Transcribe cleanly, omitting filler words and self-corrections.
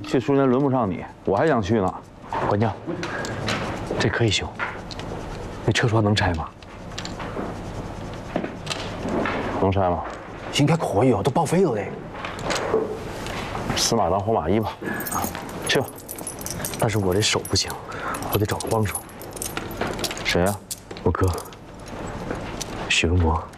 去苏联轮不上你，我还想去呢。 管家，这可以修，那车窗能拆吗？ 能拆吗？ 应该可以哦，都报废了嘞。 死马当活马医吧。啊，去吧。 但是我这手不行，我得找个帮手。 谁呀？ 我哥，许文博。